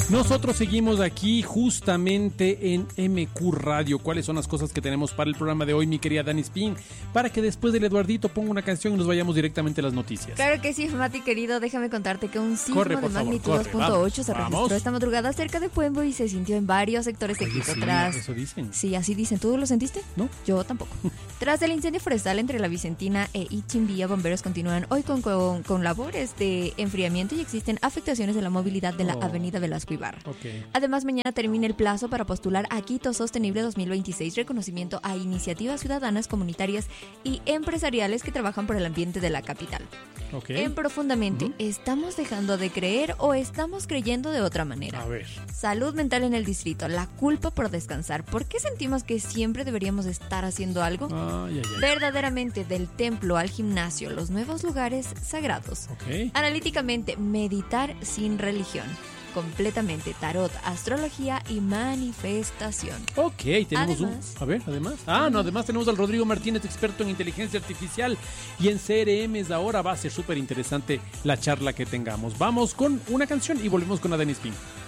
Nosotros seguimos aquí justamente en MQ Radio. ¿Cuáles son las cosas que tenemos para el programa de hoy, mi querida Dani Spin? Para que después del Eduardito ponga una canción y nos vayamos directamente a las noticias. Claro que sí, Mati querido. Déjame contarte que un sismo de magnitud 2.8 se registró esta madrugada cerca de Puembo y se sintió en varios sectores de Quito. Eso dicen. Sí, así dicen. ¿Tú lo sentiste? No. Yo tampoco. Tras el incendio forestal entre La Vicentina e Ichimbía, bomberos continúan hoy con labores de enfriamiento y existen afectaciones en la movilidad de la avenida Velasco Ibarra. Okay. Además, mañana termina el plazo para postular a Quito Sostenible 2026, reconocimiento a iniciativas ciudadanas, comunitarias y empresariales que trabajan por el ambiente de la capital. Okay. En Profundamente, ¿estamos dejando de creer o estamos creyendo de otra manera? A ver. Salud mental en el distrito, la culpa por descansar. ¿Por qué sentimos que siempre deberíamos estar haciendo algo? Verdaderamente, del templo al gimnasio, los nuevos lugares sagrados. Okay. Analíticamente, meditar sin religión. Completamente tarot, astrología y manifestación. Ok, tenemos además, además tenemos al Rodrigo Martínez, experto en inteligencia artificial y en CRMs. Ahora va a ser súper interesante la charla que tengamos. Vamos con una canción y volvemos con Dani Spin.